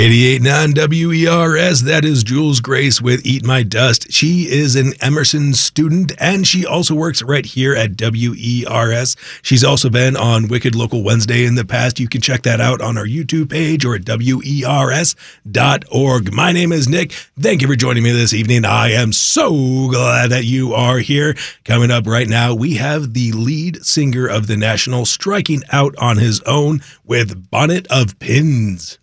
88.9 WERS, that is Jules Grace with Eat My Dust. She is an Emerson student, and she also works right here at WERS. She's also been on Wicked Local Wednesday in the past. You can check that out on our YouTube page or at WERS.org. My name is Nick. Thank you for joining me this evening. I am so glad that you are here. Coming up right now, we have the lead singer of The National striking out on his own with Bonnet of Pins.